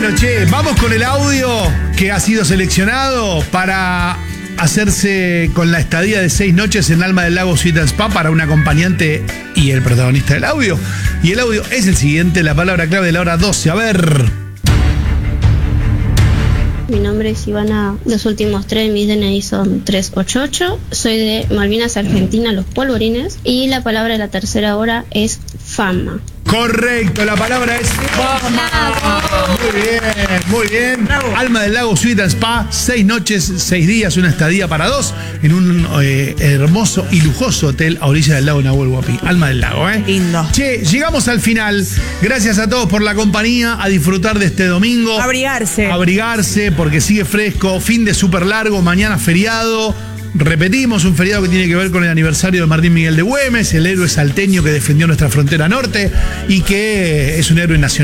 Bueno, che, vamos con el audio que ha sido seleccionado para hacerse con la estadía de 6 noches en Alma del Lago Suite & Spa para un acompañante y el protagonista del audio. Y el audio es el siguiente, la palabra clave de la hora 12. A ver. Mi nombre es Ivana, los últimos 3 de mis DNI son 388. Soy de Malvinas, Argentina, Los Polvorines. Y la palabra de la tercera hora es fama. Correcto, la palabra es fama. Muy bien, muy bien. Bravo. Alma del Lago Suite & Spa, 6 noches, 6 días, una estadía para 2 en un hermoso y lujoso hotel a orilla del lago Nahuel Huapi. Alma del Lago, ¿eh? Lindo. Che, llegamos al final. Gracias a todos por la compañía, a disfrutar de este domingo. Abrigarse. Porque sigue fresco, fin de súper largo, mañana feriado. Repetimos, un feriado que tiene que ver con el aniversario de Martín Miguel de Güemes, el héroe salteño que defendió nuestra frontera norte y que es un héroe nacional.